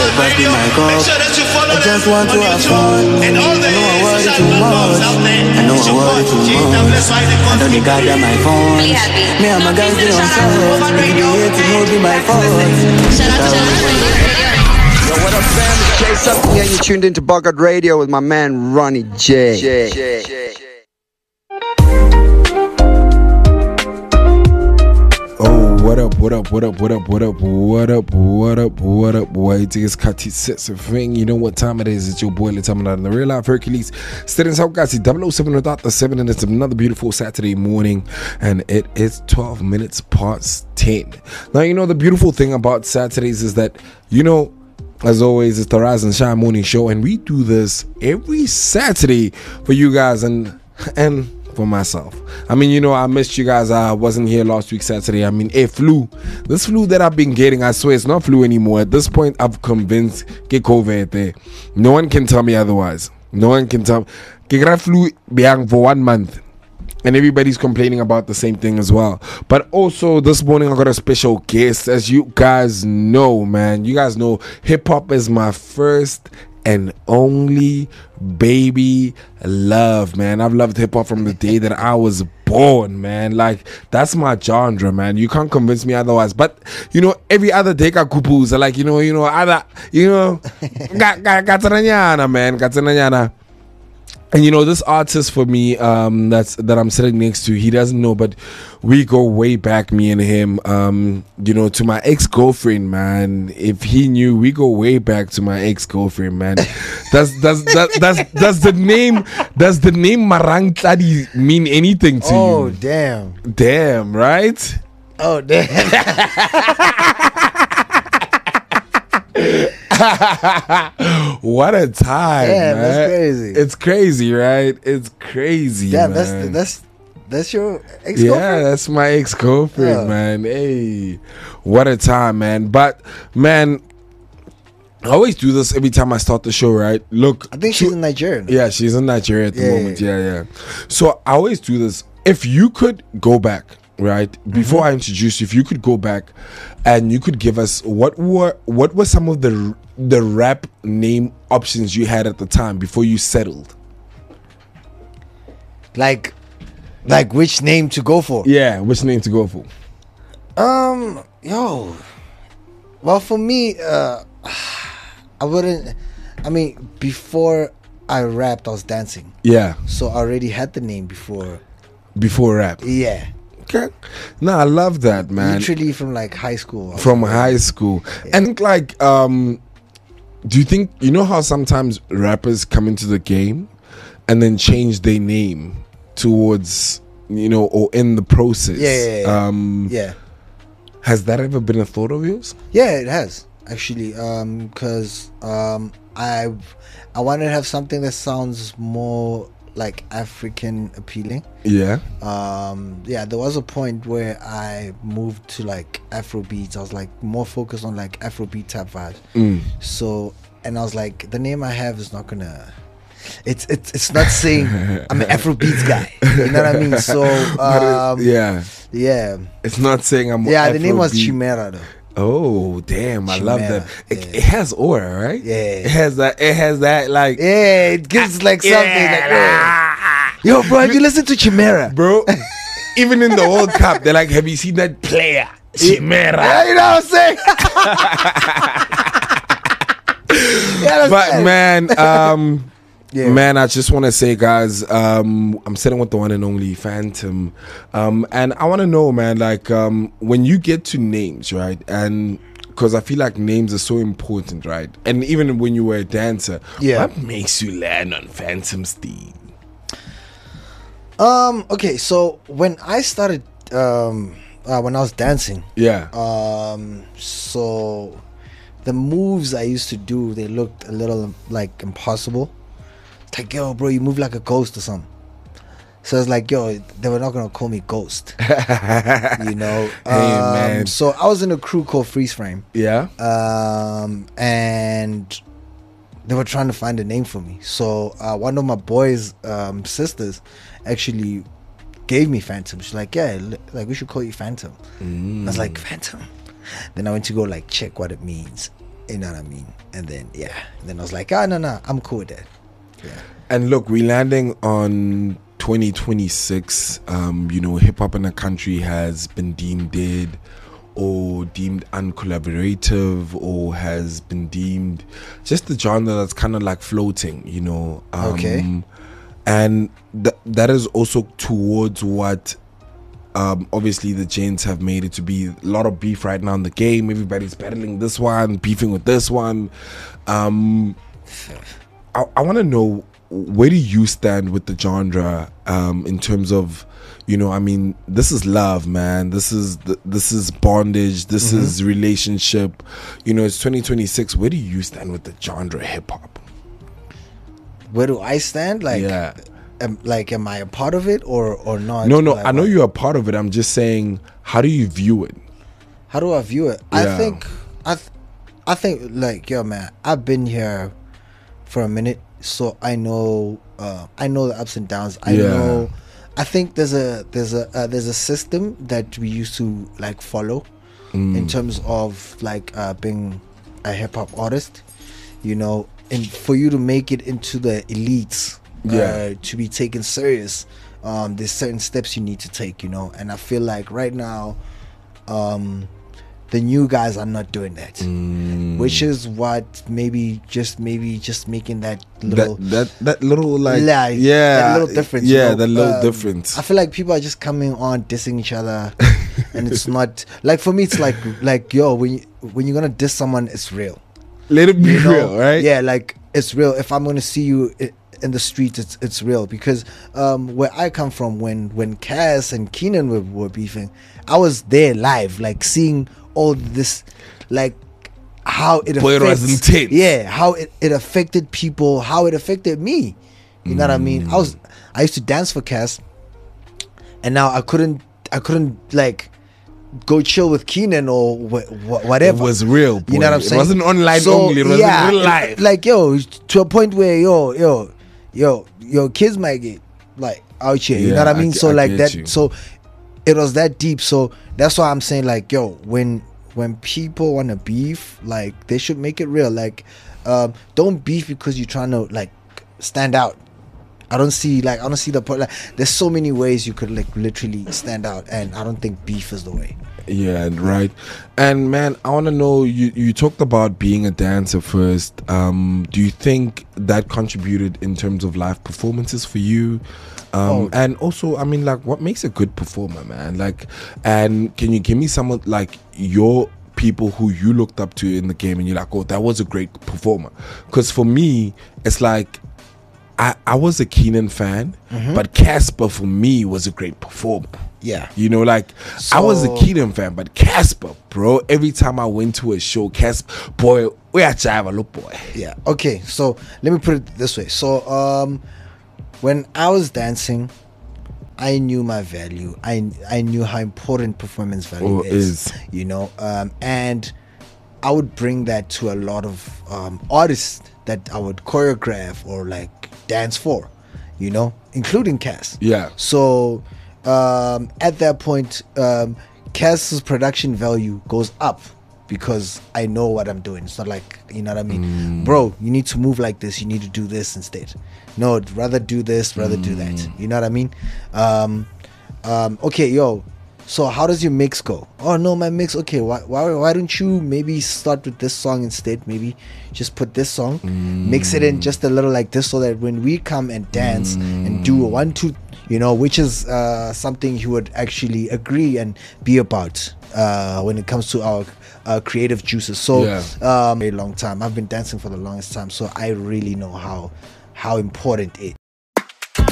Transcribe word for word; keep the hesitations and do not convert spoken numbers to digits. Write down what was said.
Lord, pass me my cup. I just want to have fun. I know I worry too much. I know I worry too much. I don't need God on my phone. Me and my guys they on side. If you hate it, no be my fault. Shout out to Yo, what up, fam? It's Jay Something, and you're tuned into Bogart Radio with my man Ronnie J. J. J. J. Oh, what up, what up, what up, what up, what up, what up, what up, what up, what is Kati sets a thing? You know what time it is? It's your boy Let's out in the real life Hercules. Still in South Kasi double oh seven without the seven, and it's another beautiful Saturday morning, and it is twelve minutes past ten. Now, you know, the beautiful thing about Saturdays is that, you know, as always, it's the Rise and Shine Morning Show, and we do this every Saturday for you guys and and for myself. I mean, you know, I missed you guys. I wasn't here last week Saturday. I mean, a flu. This flu that I've been getting, I swear it's not flu anymore. At this point, I've convinced get COVID there. No one can tell me otherwise. No one can tell me. Get flu being for one month. And everybody's complaining about the same thing as well. But also this morning I got a special guest. As you guys know, man, you guys know hip hop is my first and only baby love, man. I've loved hip hop from the day that I was born, man. Like, that's my genre, man. You can't convince me otherwise. But you know, every other day kupus are like, you know, you know, other, you know, gatananyana, man, gatananyana. And you know, this artist for me, um, that's that I'm sitting next to, he doesn't know, but we go way back, me and him. Um, you know, to my ex-girlfriend, man. If he knew, we go way back to my ex-girlfriend, man. Does does that does does the name does the name Marang Tladi mean anything to oh, you? Oh damn! Damn, right? Oh damn! What a time! Yeah, man. That's crazy. It's crazy, right? It's crazy. Yeah, man. that's that's that's your ex-girlfriend? Yeah, that's my ex-girlfriend, oh. man. Hey, what a time, man! But man, I always do this every time I start the show, right? Look, I think she's in Nigeria. Yeah, she's in Nigeria at the yeah, moment. Yeah, yeah. So I always do this. If you could go back, right before mm-hmm. I introduce you, if you could go back and you could give us what were what were some of the the rap name options you had at the time before you settled, like like which name to go for? Yeah, which name to go for? Um yo well, for me, uh I wouldn't I mean before I rapped I was dancing, yeah, so I already had the name before before rap. Yeah. Okay. No, I love that, man. Literally from like high school. From high school. Yeah. And like, um, do you think, you know how sometimes rappers come into the game and then change their name towards, you know, or in the process? Yeah, yeah, yeah. Um, yeah. Has that ever been a thought of yours? Yeah, it has, actually. Um, because um, I, I wanted to have something that sounds more like African appealing. Yeah. Um yeah, there was a point where I moved to like Afro beats. I was like more focused on like Afro beat type vibes. Mm. So and I was like, the name I have is not gonna it's it's it's not saying I'm an Afro beats guy. You know what I mean? So um it, yeah. Yeah. It's not saying I'm Yeah, Afro the name was beat. Chimera though. Oh damn! I Chimera, love that. It, yeah. it has aura, right? Yeah. It has that. It has that. Like yeah, it gives like something. Yeah. Like, yeah. Yo, bro, have you listened to Chimera, bro? Even in the World Cup, they're like, "Have you seen that player, Chimera?" Yeah, you know what I'm saying? Yeah, but it. man, um, yeah. man, I just want to say, guys, um, I'm sitting with the one and only Phantom, um, and I want to know, man, like, um, when you get to names, right, and because I feel like names are so important, right, and even when you were a dancer, yeah, what makes you land on Phantom's theme? Um. Okay. So when I started, um, uh, when I was dancing, yeah. Um. So the moves I used to do, they looked a little like impossible. It's like, yo, bro, you move like a ghost or something. So it's like, yo, they were not gonna call me Ghost, you know. Hey, um, man. So I was in a crew called Freeze Frame. Yeah. Um. And they were trying to find a name for me. So uh, one of my boys' um, sisters actually gave me Phantom. She's like, yeah, like we should call you Phantom. Mm. I was like, Phantom. Then I went to go like check what it means. You know what I mean? And then yeah, and then I was like, ah, no, no, I'm cool with that. Yeah. And look, we're landing on twenty twenty-six. Um, you know, hip hop in the country has been deemed dead, or deemed uncollaborative, or has been deemed just the genre that's kind of like floating. You know. Um, Okay. And th- that is also towards what. Um, obviously the gents have made it to be a lot of beef right now in the game. Everybody's battling this one, beefing with this one. Um, I, I want to know, where do you stand with the genre um, in terms of, you know, I mean, this is love, man. This is th- this is bondage. This Mm-hmm. is relationship. You know, it's twenty twenty-six. Where do you stand with the genre hip hop? Where do I stand? Like, Yeah. am, like, am I a part of it or or not? No, no, Like, I know what- you're a part of it. I'm just saying, how do you view it? How do I view it? I Yeah. think I, th- I think like yo man, I've been here for a minute, so I know uh, I know the ups and downs. I Yeah. know. I think there's a there's a uh, there's a system that we used to like follow Mm. in terms of like uh, being a hip hop artist, you know, and for you to make it into the elites, Yeah. uh, to be taken serious, um, there's certain steps you need to take, you know, and I feel like right now, um, the new guys are not doing that, Mm. which is what maybe just maybe just making that little that that that little like like, yeah that little difference, you yeah know, that little um, difference. I feel like people are just coming on dissing each other, and it's not like, for me it's like like yo, when you, when you're gonna diss someone, it's real. Let it be You know? real, right? Yeah, like it's real. If I'm gonna see you i- in the streets, it's it's real. Because um, where I come from, when when Cass and Keenan were, were beefing, I was there live, like seeing all this, like how it Boy, it was affects, intense. yeah, how it, it affected people, how it affected me. You know what I mean? I was I used to dance for Cass, and now I couldn't I couldn't like go chill with Keenan or wh- wh- whatever. It was real, boy. You know what I'm It saying? wasn't online only, it was in real life. Like yo, to a point where yo, yo, yo, yo, kids might get like out here. You know Yeah, what I mean? I- so I like get that. you. So it was that deep. So that's why I'm saying like yo, when when people want to beef, like they should make it real. Like um, don't beef because you're trying to like stand out. I don't see like I don't see the point. Like, there's so many ways you could like literally stand out, and I don't think beef is the way. Yeah, right. And man, I want to know, you you talked about being a dancer first. Um, do you think that contributed in terms of live performances for you? Um, Oh. and also, I mean, like, what makes a good performer, man? Like, and can you give me some of like your people who you looked up to in the game, and you're like, oh, that was a great performer? Because for me, it's like, I, I was a Keenan fan, but Casper for me was a great performer. Yeah. You know, like I was a So- Keenan fan, but Casper, bro, every time I went to a show, Casper, boy, we are jive, look, boy. Yeah. Okay. So let me put it this way. So um, when I was dancing, I knew my value. I I knew how important performance value Oh, is, is. You know, um, and I would bring that to a lot of um, artists that I would choreograph or like dance for, you know, including Cass. Yeah. So um, at that point, um, Cass's production value goes up because I know what I'm doing. It's not like, you know what I mean? Bro, you need to move like this. You need to do this instead. No, I'd rather do this, rather do that. You know what I mean? Um, um, okay, yo. So how does your mix go? Oh no, my mix. Okay, why why why don't you maybe start with this song instead? Maybe just put this song, mix it in just a little like this, so that when we come and dance and do a one two, you know, which is uh, something he would actually agree and be about uh, when it comes to our uh, creative juices. So Yeah. um, a long time. I've been dancing for the longest time, so I really know how how important it